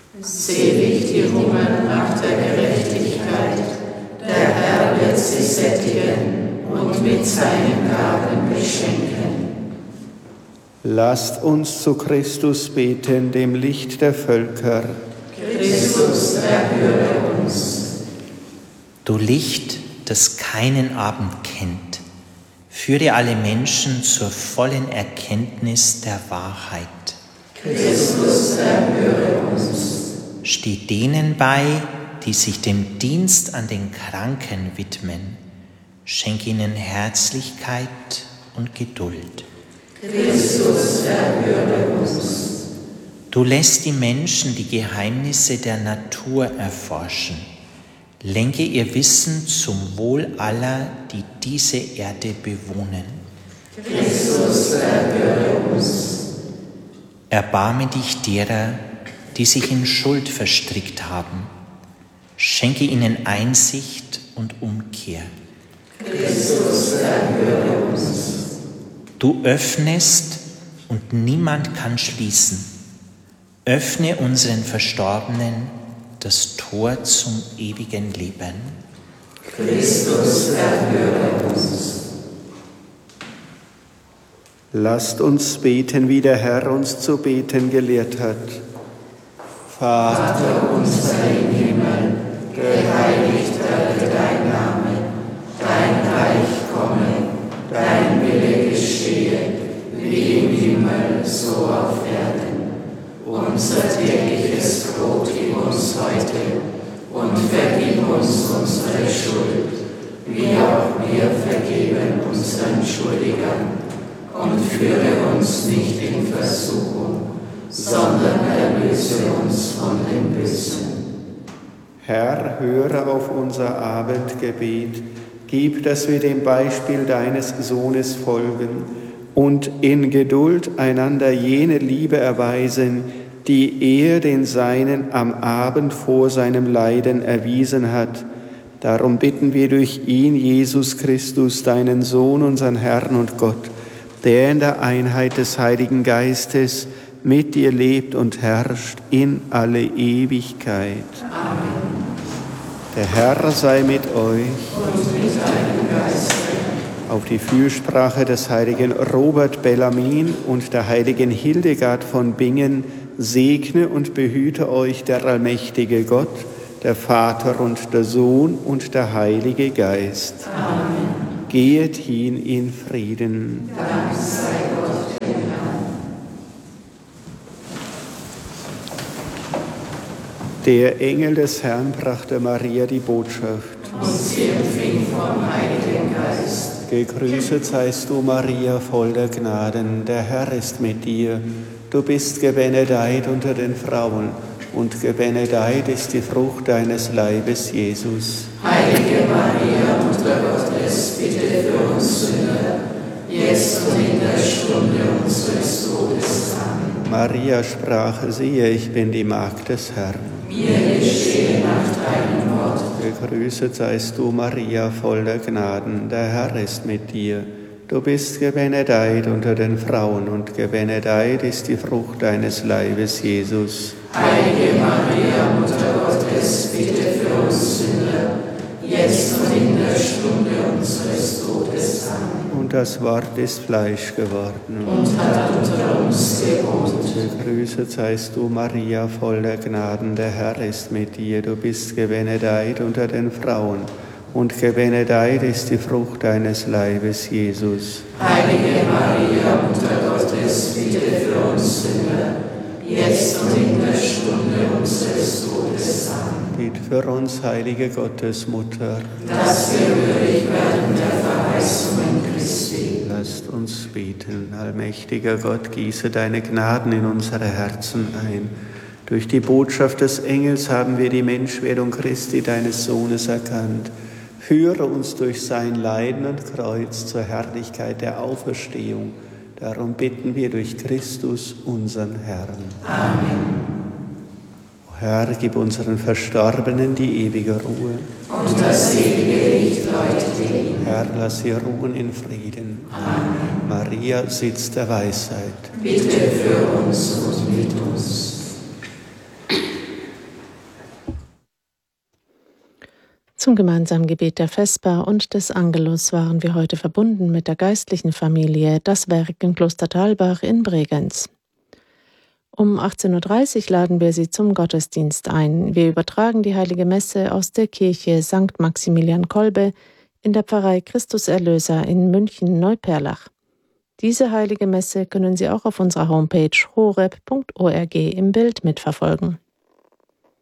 Selig die hungern nach der Gerechtigkeit, der Herr wird sie sättigen und mit seinen Gaben beschenken. Lasst uns zu Christus beten, dem Licht der Völker. Christus, erhöre uns. Du Licht, das keinen Abend kennt, führe alle Menschen zur vollen Erkenntnis der Wahrheit. Christus, erhöre uns. Steh denen bei, die sich dem Dienst an den Kranken widmen. Schenk ihnen Herzlichkeit und Geduld. Christus, erhöre uns. Du lässt die Menschen die Geheimnisse der Natur erforschen. Lenke ihr Wissen zum Wohl aller, die diese Erde bewohnen. Christus, erhöre uns. Erbarme dich derer, die sich in Schuld verstrickt haben. Schenke ihnen Einsicht und Umkehr. Christus, erhöre uns. Du öffnest und niemand kann schließen. Öffne unseren Verstorbenen das Tor zum ewigen Leben. Christus, erhöre uns. Lasst uns beten, wie der Herr uns zu beten gelehrt hat. Vater unser im Himmel, geheiligt werde dein Name, dein Reich komme, dein Wille geschehe, wie im Himmel, so auf Erden. Unser tägliches Brot gib uns heute und vergib uns unsere Schuld, wie auch wir vergeben unseren Schuldigern. Und führe uns nicht in Versuchung, sondern erlöse uns von dem Bösen. Herr, höre auf unser Abendgebet, gib, dass wir dem Beispiel deines Sohnes folgen und in Geduld einander jene Liebe erweisen, die er den Seinen am Abend vor seinem Leiden erwiesen hat. Darum bitten wir durch ihn, Jesus Christus, deinen Sohn, unseren Herrn und Gott, der in der Einheit des Heiligen Geistes mit dir lebt und herrscht in alle Ewigkeit. Amen. Der Herr sei mit euch. Und mit deinem Geiste. Auf die Fürsprache des heiligen Robert Bellarmin und der heiligen Hildegard von Bingen segne und behüte euch der allmächtige Gott, der Vater und der Sohn und der Heilige Geist. Amen. Gehet hin in Frieden. Dank sei Gott, dem Herrn. Der Engel des Herrn brachte Maria die Botschaft. Und sie empfing vom Heiligen Geist. Gegrüßet seist du, Maria, voll der Gnaden, der Herr ist mit dir. Du bist gebenedeit unter den Frauen, und gebenedeit ist die Frucht deines Leibes, Jesus. Heilige Maria, Mutter Gottes, bitte für uns Sünder, jetzt und in der Stunde unseres Todes. Amen. Maria sprach, siehe, ich bin die Magd des Herrn. Mir geschehe nach deinem Wort. Gegrüßet seist du, Maria, voll der Gnaden, der Herr ist mit dir. Du bist gebenedeit unter den Frauen, und gebenedeit ist die Frucht deines Leibes, Jesus. Heilige Maria, Mutter Gottes, bitte für uns Sünder, jetzt und in der Stunde unseres Todes. Amen. Und das Wort ist Fleisch geworden. Und hat unter uns gewohnt. Gegrüßet seist du, Maria, voll der Gnaden, der Herr ist mit dir. Du bist gebenedeit unter den Frauen, und gebenedeit ist die Frucht deines Leibes, Jesus. Heilige Maria, Mutter Gottes, bitte für uns Sünder, jetzt und in der Stunde unseres Todes. Amen. Bitt für uns, heilige Gottesmutter, dass wir würdig werden der Verheißungen Christi. Lasst uns beten. Allmächtiger Gott, gieße deine Gnaden in unsere Herzen ein. Durch die Botschaft des Engels haben wir die Menschwerdung Christi, deines Sohnes, erkannt. Führe uns durch sein Leiden und Kreuz zur Herrlichkeit der Auferstehung. Darum bitten wir durch Christus, unseren Herrn. Amen. O Herr, gib unseren Verstorbenen die ewige Ruhe. Und das ewige Licht leuchte ihnen. Herr, lass sie ruhen in Frieden. Amen. Maria, Sitz der Weisheit. Bitte für uns und mit uns. Zum gemeinsamen Gebet der Vesper und des Angelus waren wir heute verbunden mit der geistlichen Familie Das Werk in Kloster Thalbach in Bregenz. Um 18.30 Uhr laden wir Sie zum Gottesdienst ein. Wir übertragen die Heilige Messe aus der Kirche St. Maximilian Kolbe in der Pfarrei Christus Erlöser in München-Neuperlach. Diese Heilige Messe können Sie auch auf unserer Homepage horeb.org im Bild mitverfolgen.